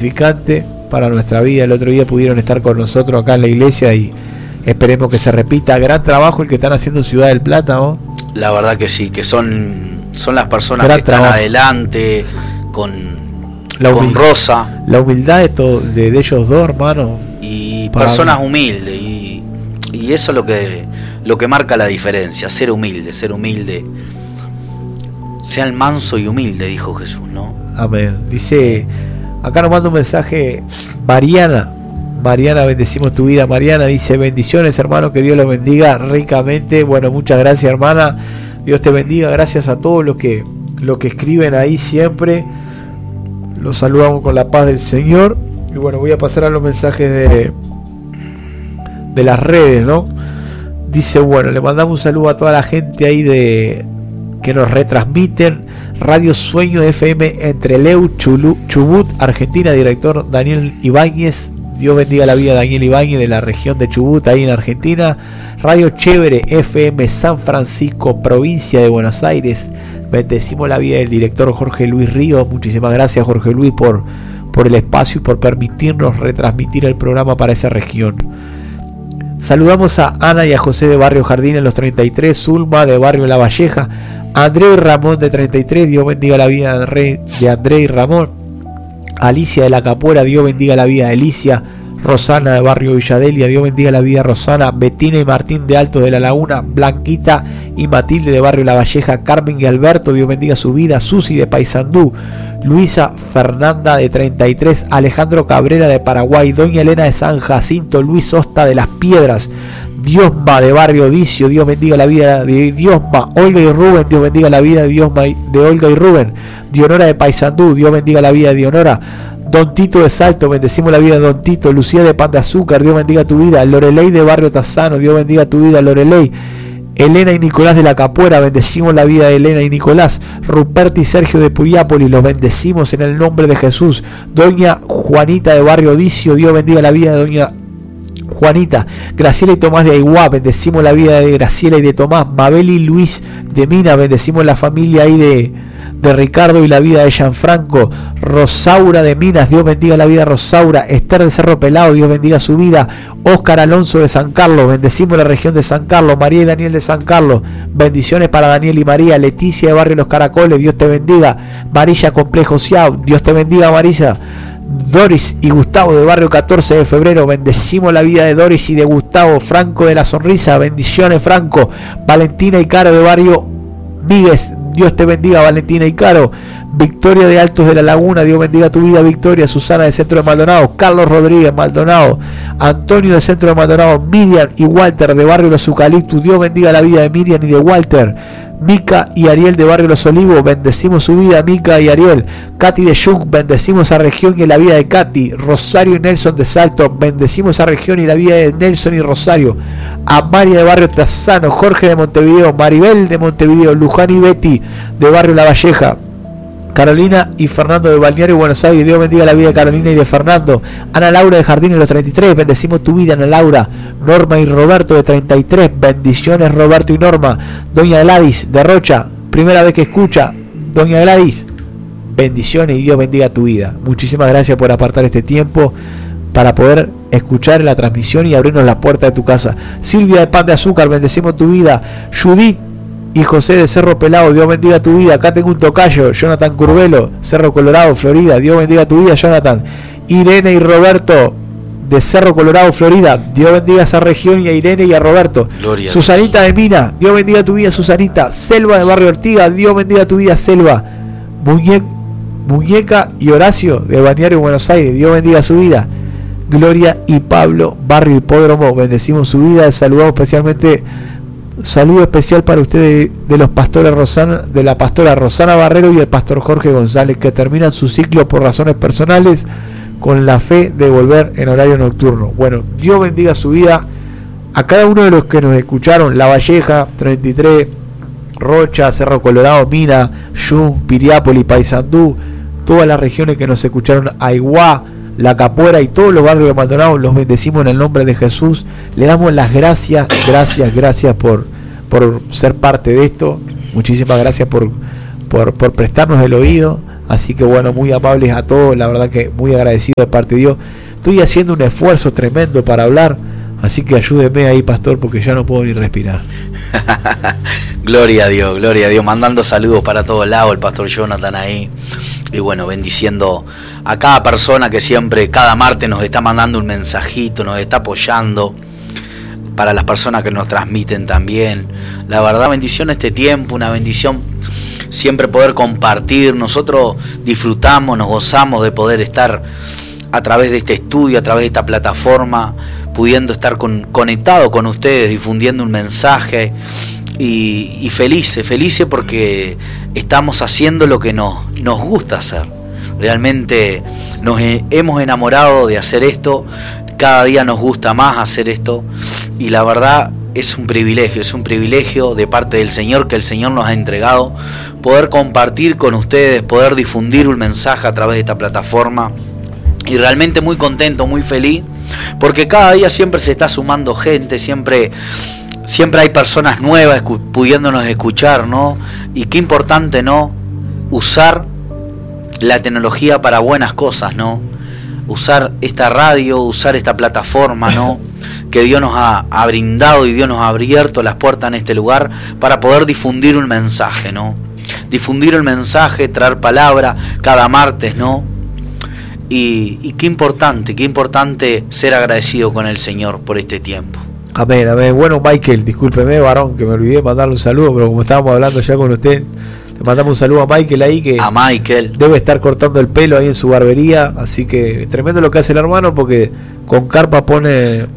gratificante para nuestra vida. El otro día pudieron estar con nosotros acá en la iglesia y esperemos que se repita. Gran trabajo el que están haciendo en Ciudad del Plata, ¿no? La verdad que sí, que son las personas Gran que están trabajo. Adelante con Rosa. La humildad de ellos dos, hermano. Y personas humildes. Y eso es lo que marca la diferencia, ser humilde. Sean manso y humilde, dijo Jesús, ¿no? Amén. Dice, acá nos manda un mensaje Mariana, bendecimos tu vida. Mariana dice, bendiciones, hermano, que Dios los bendiga ricamente. Bueno, muchas gracias, hermana. Dios te bendiga. Gracias a todos los que escriben ahí siempre. Los saludamos con la paz del Señor. Y bueno, voy a pasar a los mensajes de las redes, ¿no? Dice, bueno, le mandamos un saludo a toda la gente ahí que nos retransmiten. Radio Sueño FM Entreleu, Chubut, Argentina. Director Daniel Ibáñez. Dios bendiga la vida de Daniel Ibáñez, de la región de Chubut, ahí en Argentina. Radio Chévere FM San Francisco, provincia de Buenos Aires. Bendecimos la vida del director Jorge Luis Ríos. Muchísimas gracias, Jorge Luis, por el espacio y por permitirnos retransmitir el programa para esa región. Saludamos a Ana y a José de Barrio Jardín en los 33, Zulma de Barrio La Valleja, André y Ramón de 33, Dios bendiga la vida de André y Ramón, Alicia de la Capuera, Dios bendiga la vida de Alicia, Rosana de Barrio Villadelia, Dios bendiga la vida de Rosana, Betina y Martín de Alto de la Laguna, Blanquita y Matilde de Barrio La Valleja, Carmen y Alberto, Dios bendiga su vida, Susi de Paysandú, Luisa Fernanda de 33, Alejandro Cabrera de Paraguay, Doña Elena de San Jacinto, Luis Osta de Las Piedras, Diosma de Barrio Dicio, Dios bendiga la vida de Diosma, Olga y Rubén, Dios bendiga la vida de Diosma de Olga y Rubén, Dionora de Paysandú, Dios bendiga la vida de Dionora, Don Tito de Salto, bendecimos la vida de Don Tito, Lucía de Pan de Azúcar, Dios bendiga tu vida, Loreley de Barrio Tazano, Dios bendiga tu vida, Loreley, Elena y Nicolás de la Capuera, bendecimos la vida de Elena y Nicolás, Ruperto y Sergio de Puriápolis, los bendecimos en el nombre de Jesús, Doña Juanita de Barrio Dicio, Dios bendiga la vida de Doña Juanita, Graciela y Tomás de Aiguá, bendecimos la vida de Graciela y de Tomás, Mabel y Luis de Mina, bendecimos la familia ahí de Ricardo y la vida de Gianfranco, Rosaura de Minas, Dios bendiga la vida de Rosaura, Esther de Cerro Pelado, Dios bendiga su vida, Óscar Alonso de San Carlos, bendecimos la región de San Carlos, María y Daniel de San Carlos, bendiciones para Daniel y María, Leticia de Barrio Los Caracoles, Dios te bendiga, Marilla Complejo Ciao, Dios te bendiga Marisa, Doris y Gustavo de Barrio 14 de Febrero, bendecimos la vida de Doris y de Gustavo, Franco de la Sonrisa, bendiciones Franco, Valentina y Caro de Barrio Míguez, Dios te bendiga Valentina y Caro, Victoria de Altos de la Laguna, Dios bendiga tu vida Victoria, Susana de Centro de Maldonado, Carlos Rodríguez Maldonado, Antonio de Centro de Maldonado, Miriam y Walter de Barrio Los Eucaliptus, Dios bendiga la vida de Miriam y de Walter, Mica y Ariel de Barrio Los Olivos, bendecimos su vida Mica y Ariel, Katy de Yung, bendecimos a región y la vida de Katy, Rosario y Nelson de Salto, bendecimos a región y la vida de Nelson y Rosario, Amaria de Barrio Trazano, Jorge de Montevideo, Maribel de Montevideo, Luján y Betty de Barrio La Valleja, Carolina y Fernando de Balneario Buenos Aires, Dios bendiga la vida de Carolina y de Fernando, Ana Laura de Jardín en los 33, bendecimos tu vida Ana Laura, Norma y Roberto de 33, bendiciones Roberto y Norma, Doña Gladys de Rocha, primera vez que escucha, Doña Gladys, bendiciones y Dios bendiga tu vida. Muchísimas gracias por apartar este tiempo para poder escuchar la transmisión y abrirnos la puerta de tu casa. Silvia de Pan de Azúcar, bendecimos tu vida, Judith y José de Cerro Pelado, Dios bendiga tu vida. Acá tengo un tocayo, Jonathan Curvelo, Cerro Colorado, Florida, Dios bendiga tu vida, Jonathan. Irene y Roberto de Cerro Colorado, Florida, Dios bendiga esa región y a Irene y a Roberto. Gloria Susanita de Mina, Dios bendiga tu vida, Susanita. Selva de Barrio Ortiga, Dios bendiga tu vida, Selva. Muñeca y Horacio de Balneario Buenos Aires, Dios bendiga su vida. Gloria y Pablo, Barrio Hipódromo, bendecimos su vida. Saludamos especialmente. Saludo especial para ustedes de los pastores de la pastora Rosana Barrero y el pastor Jorge González, que terminan su ciclo por razones personales con la fe de volver en horario nocturno. Bueno, Dios bendiga su vida a cada uno de los que nos escucharon, La Valleja, 33, Rocha, Cerro Colorado, Mina, Yung, Piriápolis, Paysandú, todas las regiones que nos escucharon, Aiguá, La Capuera y todos los barrios de Maldonado, los bendecimos en el nombre de Jesús. Le damos las gracias por ser parte de esto. Muchísimas gracias por prestarnos el oído. Así que bueno, muy amables a todos, la verdad que muy agradecido de parte de Dios. Estoy haciendo un esfuerzo tremendo para hablar, así que ayúdeme ahí, pastor, porque ya no puedo ni respirar. Gloria a Dios, mandando saludos para todos lados, el pastor Jonathan ahí. Y bueno, bendiciendo a cada persona que siempre, cada martes nos está mandando un mensajito, nos está apoyando. Para las personas que nos transmiten también. La verdad, bendición este tiempo, una bendición siempre poder compartir. Nosotros disfrutamos, nos gozamos de poder estar a través de este estudio, a través de esta plataforma, pudiendo estar conectado con ustedes, difundiendo un mensaje. Y felices porque estamos haciendo lo que nos gusta hacer. Realmente nos hemos enamorado de hacer esto. Cada día nos gusta más hacer esto. Y la verdad es un privilegio de parte del Señor, que el Señor nos ha entregado, poder compartir con ustedes, poder difundir un mensaje a través de esta plataforma. Y realmente muy contento, muy feliz, porque cada día siempre se está sumando gente, siempre hay personas nuevas pudiéndonos escuchar, ¿no? Y qué importante, ¿no? Usar la tecnología para buenas cosas, ¿no? Usar esta radio, usar esta plataforma, ¿no? Que Dios nos ha brindado y Dios nos ha abierto las puertas en este lugar para poder difundir un mensaje, ¿no? Difundir el mensaje, traer palabra cada martes, ¿no? Y qué importante ser agradecido con el Señor por este tiempo. Amén, amén. Bueno, Michael, discúlpeme, varón, que me olvidé de mandarle un saludo, pero como estábamos hablando ya con usted, le mandamos un saludo a Michael ahí, que a Michael debe estar cortando el pelo ahí en su barbería, así que tremendo lo que hace el hermano, porque con carpa pone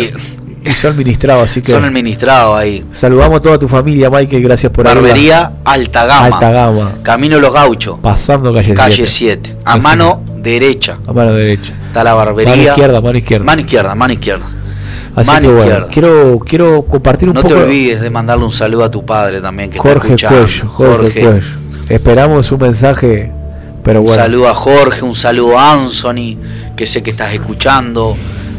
y son ministrados, así que son administrados ahí. Saludamos a toda tu familia, Michael, gracias por barbería Alta Gama, Camino Los Gauchos, pasando calle 7, a mano derecha. Está la barbería. Mano izquierda. Así mano que izquierda. Bueno, quiero compartir un poco. No te olvides de mandarle un saludo a tu padre también, que Jorge está escuchando. Jorge Cuello. Esperamos su mensaje, pero bueno. Un saludo a Jorge, un saludo a Anthony, que sé que estás escuchando.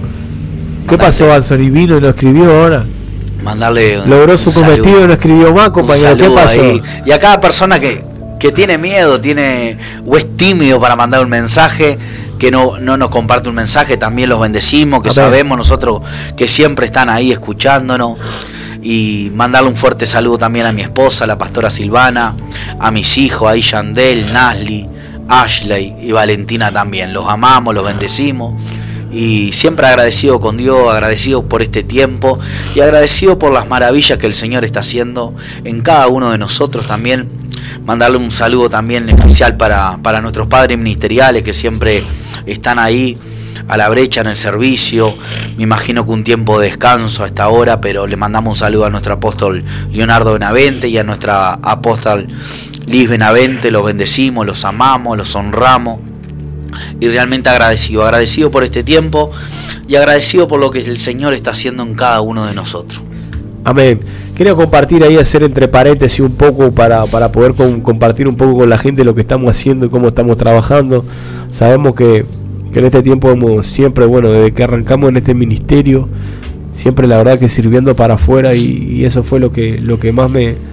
¿Qué pasó, Anthony? ¿Vino y lo escribió ahora? Logró su cometido y no escribió más, compañero. ¿Qué pasó? Ahí. Y a cada persona que tiene miedo, o es tímido para mandar un mensaje, que no nos comparte un mensaje, también los bendecimos, que sabemos nosotros que siempre están ahí escuchándonos. Y mandarle un fuerte saludo también a mi esposa, la pastora Silvana, a mis hijos, ahí Yandel, Nasli, Ashley y Valentina también. Los amamos, los bendecimos. Y siempre agradecido con Dios, agradecido por este tiempo y agradecido por las maravillas que el Señor está haciendo en cada uno de nosotros también. Mandarle un saludo también especial para nuestros padres ministeriales que siempre están ahí a la brecha en el servicio. Me imagino que un tiempo de descanso a esta hora, pero le mandamos un saludo a nuestro apóstol Leonardo Benavente y a nuestra apóstol Liz Benavente. Los bendecimos, los amamos, los honramos. Y realmente agradecido por este tiempo y agradecido por lo que el Señor está haciendo en cada uno de nosotros. Amén. Quería compartir ahí, hacer entre paréntesis un poco para poder compartir un poco con la gente lo que estamos haciendo y cómo estamos trabajando. Sabemos que en este tiempo hemos siempre, desde que arrancamos en este ministerio, siempre la verdad que sirviendo para afuera, y eso fue lo que más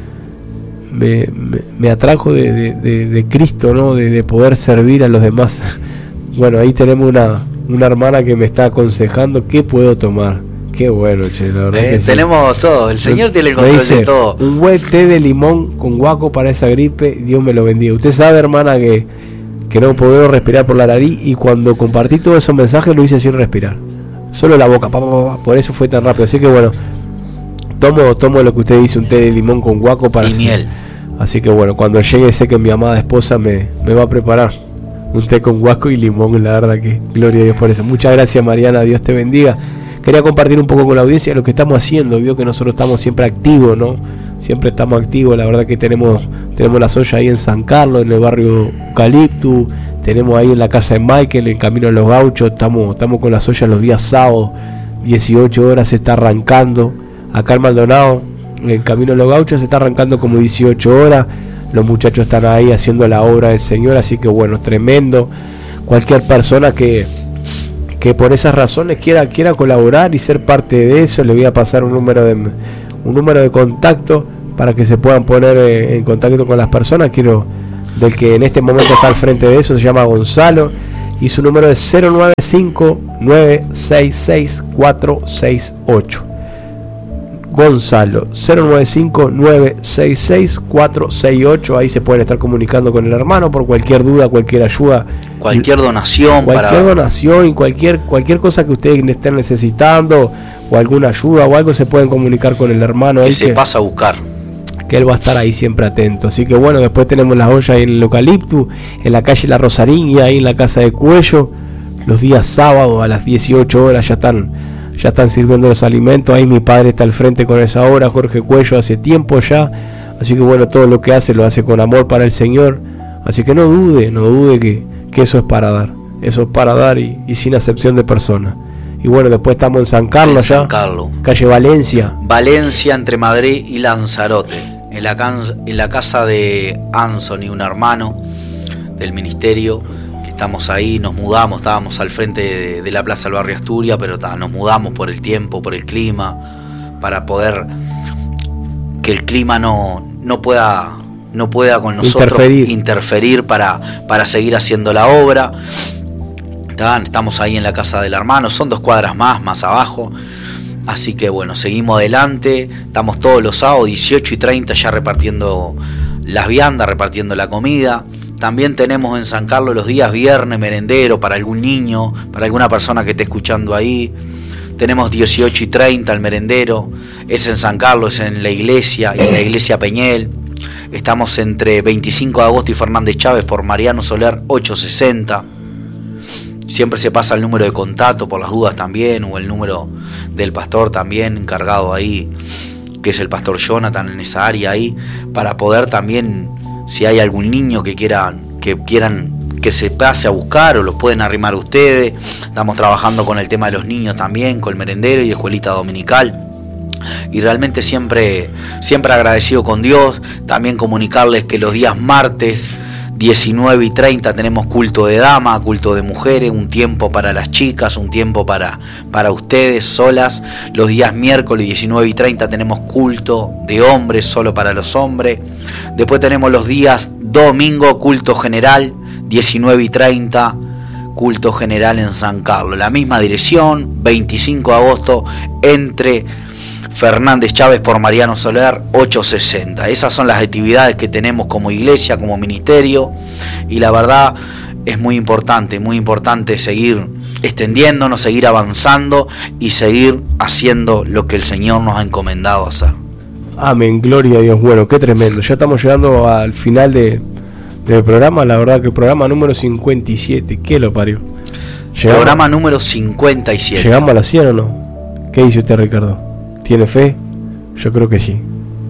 me atrajo de Cristo, ¿no? De poder servir a los demás. Bueno, ahí tenemos una hermana que me está aconsejando qué puedo tomar. Qué bueno, che, la verdad que tenemos todo, el Señor tiene el control de todo. Un buen té de limón con guaco para esa gripe, Dios me lo bendiga. Usted sabe, hermana, que no puedo respirar por la nariz, y cuando compartí todos esos mensajes lo hice sin respirar, solo la boca, por eso fue tan rápido. Así que bueno, tomo lo que usted dice, un té de limón con guaco para miel. Así que bueno, cuando llegue sé que mi amada esposa me va a preparar un té con guaco y limón. La verdad que gloria a Dios por eso. Muchas gracias, Mariana, Dios te bendiga. Quería compartir un poco con la audiencia lo que estamos haciendo. Vio que nosotros estamos siempre activos, ¿no? Siempre estamos activos. La verdad que tenemos las ollas ahí en San Carlos, en el barrio Eucalipto. Tenemos ahí en la casa de Michael, en Camino a Los Gauchos. Estamos con las ollas los días sábados, 18 horas se está arrancando. Acá en Maldonado, en el Camino a Los Gauchos, se está arrancando como 18 horas. Los muchachos están ahí haciendo la obra del Señor. Así que bueno, tremendo. Cualquier persona que por esas razones quiera colaborar y ser parte de eso, le voy a pasar un número de contacto para que se puedan poner en contacto con las personas. Quiero del que en este momento está al frente de eso, se llama Gonzalo, y su número es 095-966-468. Gonzalo, 095-966-468. Ahí se pueden estar comunicando con el hermano por cualquier duda, cualquier ayuda, cualquier donación, donación y cualquier cosa que ustedes estén necesitando, o alguna ayuda o algo, se pueden comunicar con el hermano que se pasa a buscar, que él va a estar ahí siempre atento. Así que bueno, después tenemos las ollas ahí en el Eucalipto, en la calle La Rosariña, ahí en la casa de Cuello, los días sábados a las 18 horas ya están sirviendo los alimentos. Ahí mi padre está al frente con esa obra, Jorge Cuello, hace tiempo ya. Así que bueno, todo lo que hace lo hace con amor para el Señor. Así que no dude que eso es para dar. Eso es para dar y sin acepción de persona. Y bueno, después estamos en San Carlos, calle Valencia. Valencia, entre Madrid y Lanzarote. En la casa de Anthony, un hermano del ministerio. Estamos ahí, nos mudamos, estábamos al frente de la Plaza del Barrio Asturias, pero nos mudamos por el tiempo, por el clima, para poder que el clima no pueda con nosotros interferir para seguir haciendo la obra. Estamos ahí en la casa del hermano, son 2 cuadras más abajo, así que bueno, seguimos adelante. Estamos todos los sábados 18:30 ya repartiendo las viandas, repartiendo la comida. También tenemos en San Carlos los días viernes merendero para algún niño, para alguna persona que esté escuchando ahí. Tenemos 18:30 el merendero, es en San Carlos, es en la iglesia Peñel. Estamos entre 25 de agosto y Fernández Chávez por Mariano Soler 860. Siempre se pasa el número de contacto por las dudas también, o el número del pastor también encargado ahí, que es el pastor Jonathan, en esa área ahí, para poder también, si hay algún niño que quieran que se pase a buscar, o los pueden arrimar ustedes. Estamos trabajando con el tema de los niños también, con el merendero y escuelita dominical. Y realmente siempre agradecido con Dios. También comunicarles que los días martes 19:30 tenemos culto de dama, culto de mujeres, un tiempo para las chicas, un tiempo para ustedes solas. Los días miércoles 19:30 tenemos culto de hombres, solo para los hombres. Después tenemos los días domingo, culto general, 19:30, culto general en San Carlos. La misma dirección, 25 de agosto, entre Fernández Chávez por Mariano Soler 860. Esas son las actividades que tenemos como iglesia, como ministerio, y la verdad es muy importante seguir extendiéndonos, seguir avanzando y seguir haciendo lo que el Señor nos ha encomendado hacer. Amén, gloria a Dios. Bueno, qué tremendo. Ya estamos llegando al final del programa. La verdad que el programa número 57, ¿qué lo parió? Programa número 57. ¿Llegamos a la 100 o no? ¿Qué dice usted, Ricardo? ¿Tiene fe? Yo creo que sí.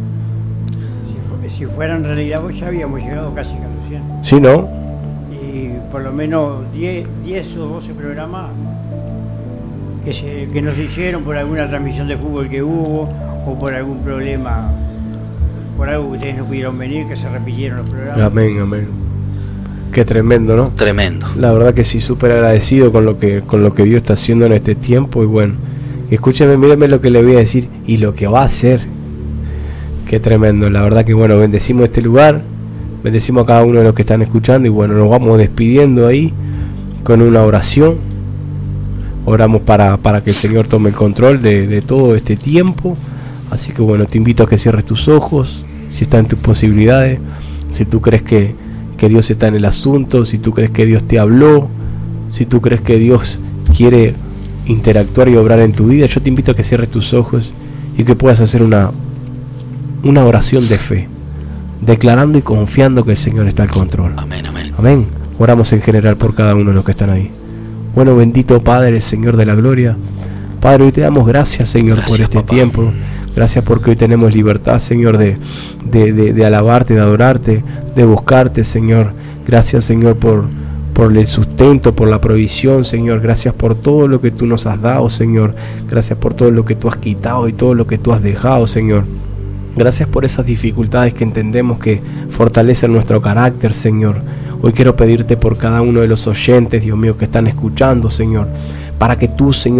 Si fuera en realidad, pues ya habíamos llegado casi a los 100. ¿Sí, no? Y por lo menos 10 o 12 programas que no se hicieron por alguna transmisión de fútbol que hubo, o por algún problema, por algo que ustedes no pudieron venir, que se repitieron los programas. Amén, amén. Qué tremendo, ¿no? Tremendo. La verdad que sí, súper agradecido con lo que Dios está haciendo en este tiempo. Y bueno, escúcheme, mírenme lo que le voy a decir y lo que va a hacer. Qué tremendo. La verdad que bueno, bendecimos este lugar, bendecimos a cada uno de los que están escuchando, y bueno, nos vamos despidiendo ahí con una oración. Oramos para que el Señor tome el control de todo este tiempo. Así que bueno, te invito a que cierres tus ojos, si está en tus posibilidades, si tú crees que Dios está en el asunto, si tú crees que Dios te habló, si tú crees que Dios quiere interactuar y obrar en tu vida. Yo te invito a que cierres tus ojos y que puedas hacer una oración de fe, declarando y confiando que el Señor está al control. Amén, amén. Amén. Oramos en general por cada uno de los que están ahí. Bueno, bendito Padre, Señor de la gloria. Padre, hoy te damos gracias, Señor, por este tiempo. Gracias porque hoy tenemos libertad, Señor, de alabarte, de adorarte, de buscarte, Señor. Gracias, Señor, por el sustento, por la provisión, Señor. Gracias por todo lo que tú nos has dado, Señor. Gracias por todo lo que tú has quitado y todo lo que tú has dejado, Señor. Gracias por esas dificultades que entendemos que fortalecen nuestro carácter, Señor. Hoy quiero pedirte por cada uno de los oyentes, Dios mío, que están escuchando, Señor, para que tú, Señor,